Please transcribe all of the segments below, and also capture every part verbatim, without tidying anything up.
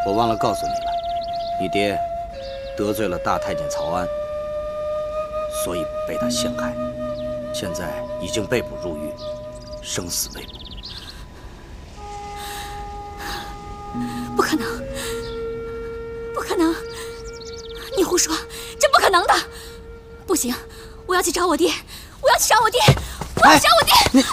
我忘了告诉你了，你爹得罪了大太监曹安，所以被他陷害，现在已经被捕入狱，生死未卜。 不可能，不可能！你胡说，这不可能的！不行，我要去找我爹，我要去找我爹，我要找我爹！ 你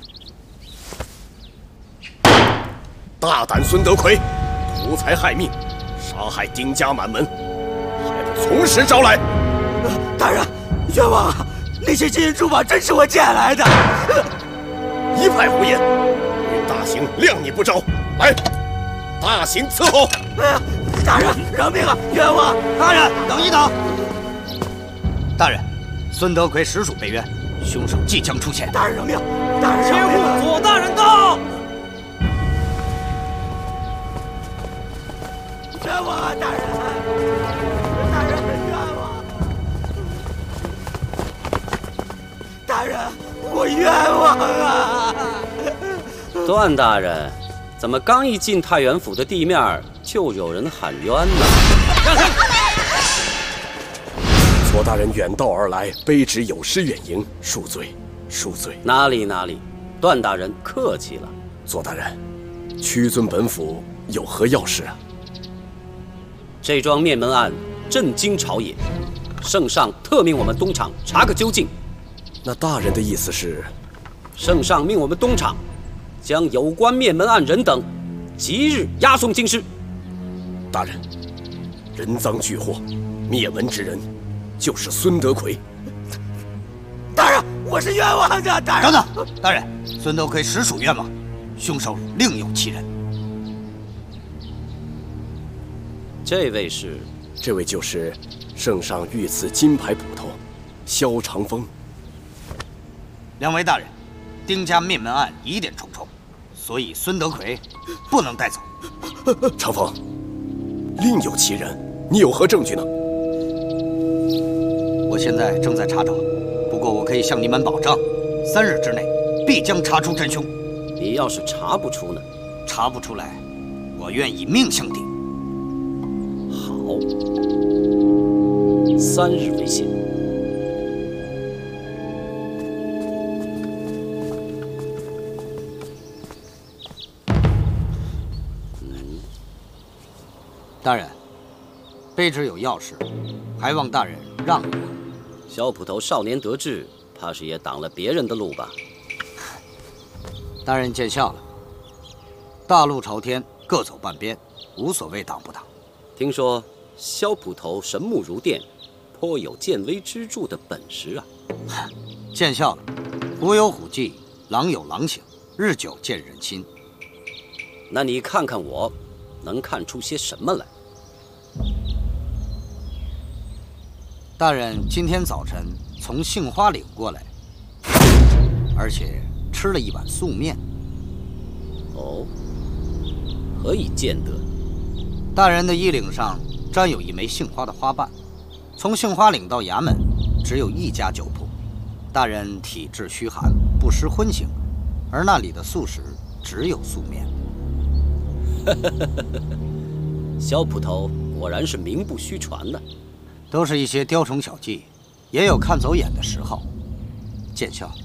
大胆孙德奎，图财害命，杀害丁家满门，还不从实招来！ 大人，冤枉啊！那些金银珠宝真是我捡来的。 一派胡言！愿大刑量你不招，来，大刑伺候！ 哎呀，大人饶命啊！冤枉！ 大人，等一等。大人，孙德奎实属被冤，凶手即将出现。 大人饶命！大人切饶命！ 勿左大人到！ 冤枉啊！大人，大人冤枉！大人，我冤枉啊！ 段大人，怎么刚一进太原府的地面，就有人喊冤呢？ 让开！ 左大人远道而来，卑职有失远迎，恕罪，恕罪。 哪里哪里，段大人客气了。 左大人，屈尊本府有何要事啊？ 这桩灭门案震惊朝野，圣上特命我们东厂查个究竟。 那大人的意思是？ 圣上命我们东厂将有关灭门案人等即日押送京师。 大人，人赃俱获，灭门之人就是孙德奎。 大人，我是冤枉的。大人， 等等，大人，孙德奎实属冤枉，凶手另有其人。 这位是？ 这位就是圣上御赐金牌捕头萧长风。 两位大人，丁家灭门案疑点重重，所以孙德奎不能带走。 长风，另有其人，你有何证据呢？ 我现在正在查找，不过我可以向你们保证，三日之内必将查出真凶。 你要是查不出呢？ 查不出来，我愿以命相抵。 好，三日为限。 大人，卑职有要事，还望大人让一让。 小捕头少年得志，怕是也挡了别人的路吧？ 大人见笑了。大路朝天，各走半边，无所谓挡不挡。 听说萧捕头神目如电，颇有见微知著的本事啊！ 见笑了。虎有虎技，狼有狼性，日久见人心。 那你看看我，能看出些什么来？ 大人今天早晨从杏花岭过来，而且吃了一碗素面。 哦，何以见得？ 大人的衣领上沾有一枚杏花的花瓣。从杏花岭到衙门，只有一家酒铺。大人体质虚寒，不食荤腥，而那里的素食只有素面。 小捕头果然是名不虚传呢。 都是一些雕虫小技，也有看走眼的时候。见笑。